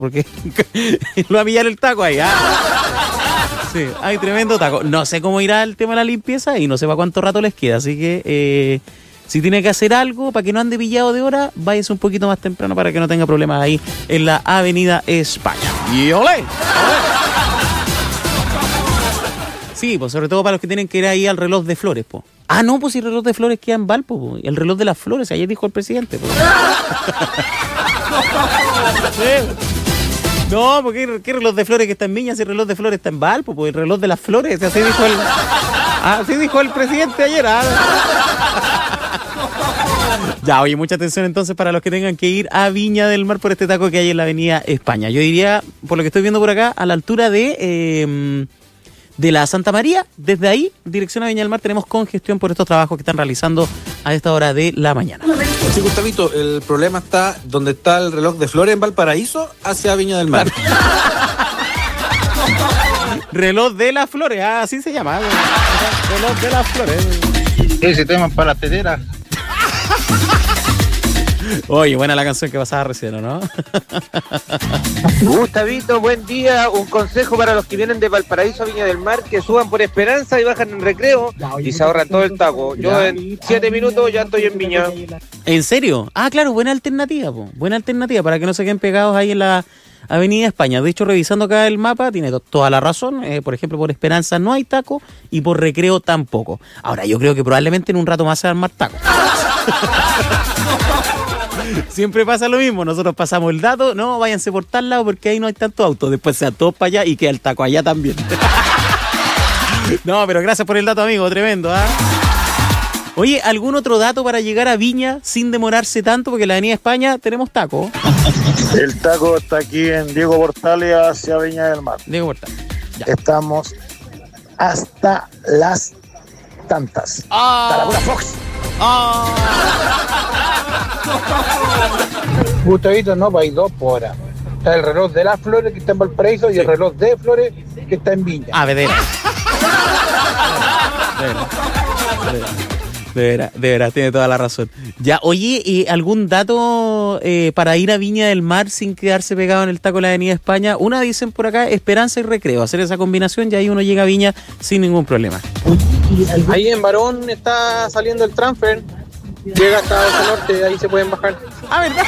porque lo va a pillar el taco ahí. Sí, hay tremendo taco. No sé cómo irá el tema de la limpieza y no sé para cuánto rato les queda, así que si tiene que hacer algo para que no ande pillado de hora, váyase un poquito más temprano para que no tenga problemas ahí en la Avenida España. ¡Y olé! Sí, pues sobre todo para los que tienen que ir ahí al reloj de flores, po. Ah, no, pues si el reloj de flores queda en Valpo, po. El reloj de las flores, ayer dijo el presidente, po. No, porque ¿qué reloj de flores que está en Viña si el reloj de flores está en Valpo? Pues el reloj de las flores, así dijo el presidente ayer. Ya, oye, mucha atención entonces para los que tengan que ir a Viña del Mar por este taco que hay en la Avenida España. Yo diría, por lo que estoy viendo por acá, a la altura de la Santa María, desde ahí, dirección a Viña del Mar, tenemos congestión por estos trabajos que están realizando a esta hora de la mañana. Sí, Gustavito, el problema está donde está el reloj de flores en Valparaíso hacia Viña del Mar. Reloj de las flores, así se llama. Reloj de las flores. Ese tema es para la tetera. Oye, buena la canción que pasaba recién, ¿no? Gustavito, buen día. Un consejo para los que vienen de Valparaíso a Viña del Mar, que suban por Esperanza y bajan en Recreo y se ahorran todo el taco. Yo en 7 minutos ya estoy en Viña. ¿En serio? Ah, claro, buena alternativa, po. Buena alternativa para que no se queden pegados ahí en la Avenida España. De hecho, revisando acá el mapa, tiene toda la razón. Por ejemplo, por Esperanza no hay taco y por Recreo tampoco. Ahora, yo creo que probablemente en un rato más se van a armar tacos. Siempre pasa lo mismo, nosotros pasamos el dato, no, váyanse por tal lado porque ahí no hay tanto auto, después sean todos para allá y queda el taco allá también. No, pero gracias por el dato, amigo, tremendo, ¿ah? Oye, ¿algún otro dato para llegar a Viña sin demorarse tanto? Porque en la Avenida España tenemos taco. El taco está aquí en Diego Portales hacia Viña del Mar. Diego Portales. Ya. Estamos hasta las tantas. Hasta la pura Fox. Gustavito, no, hay dos por hora. Está el reloj de las flores que está en Valparaíso y el reloj de flores que está en Viña. De veras, tiene toda la razón. Ya, oye, ¿y algún dato para ir a Viña del Mar sin quedarse pegado en el taco de la Avenida España? Una dicen por acá, Esperanza y Recreo, hacer esa combinación y ahí uno llega a Viña sin ningún problema. Ahí en Barón está saliendo el transfer. Llega hasta el norte, ahí se pueden bajar. ¿Verdad?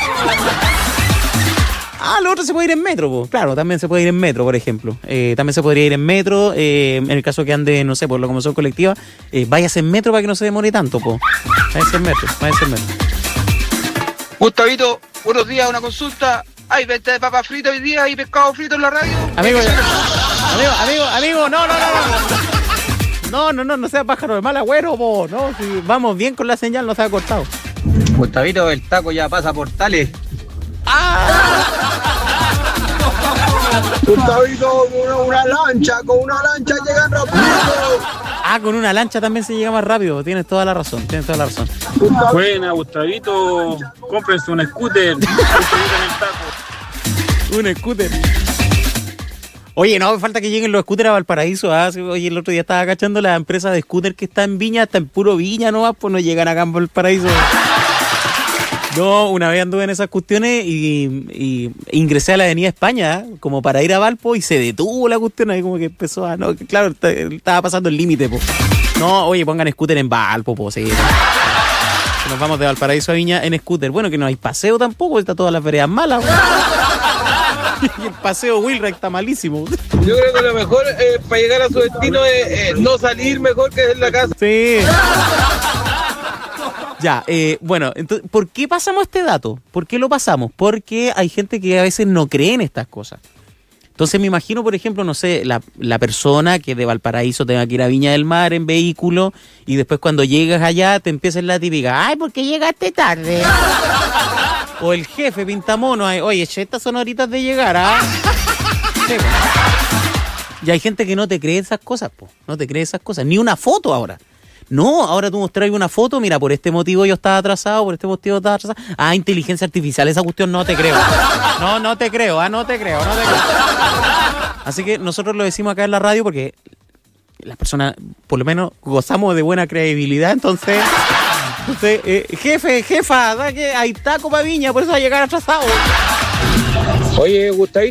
Lo otro se puede ir en metro, po. Claro, también se puede ir en metro, por ejemplo. También se podría ir en metro, en el caso que ande, no sé, por locomoción colectiva, váyase en metro para que no se demore tanto, po. Váyase en metro. Gustavito, buenos días, una consulta. ¿Hay venta de papas fritas hoy día y pescado frito en la radio? Amigo, no sea pájaro de mal agüero, po. No, si vamos bien con la señal, no se ha cortado. Gustavito, el taco ya pasa por Portales. Gustavito, con una lancha llegan rápido. Con una lancha también se llega más rápido. Tienes toda la razón. Buena, Gustavito, cómprense un scooter. Un scooter. Oye, no, falta que lleguen los scooters a Valparaíso. Oye, el otro día estaba cachando la empresa de scooter que está en Viña, está en puro Viña nomás, pues no llegan acá en Valparaíso. No, una vez anduve en esas cuestiones y ingresé a la Avenida España, como para ir a Valpo, y se detuvo la cuestión, ahí como que empezó a... No, claro, estaba pasando el límite, po. No, oye, pongan scooter en Valpo, po, sí. Nos vamos de Valparaíso a Viña en scooter. Bueno, que no hay paseo tampoco, está todas las veredas malas, y el paseo Wilrack está malísimo. Yo creo que lo mejor para llegar a su destino es no salir, mejor que en la casa. Sí. Ya, bueno, entonces, ¿por qué pasamos este dato? ¿Por qué lo pasamos? Porque hay gente que a veces no cree en estas cosas. Entonces me imagino, por ejemplo, no sé, la persona que de Valparaíso tenga que ir a Viña del Mar en vehículo y después cuando llegas allá te empieza la típica, ay, ¿por qué llegaste tarde? O el jefe pintamono, oye, estas son horitas de llegar, ¿ah? Sí, pues. Y hay gente que no te cree esas cosas, po. No te cree esas cosas, ni una foto ahora. No, ahora tú mostras una foto, mira, por este motivo yo estaba atrasado, por este motivo estaba atrasado. Inteligencia artificial, esa cuestión no te creo. No te creo. Así que nosotros lo decimos acá en la radio porque las personas, por lo menos, gozamos de buena credibilidad, entonces jefa, ¿da que hay taco para Viña, por eso va a llegar atrasado? Oye, Gustavito.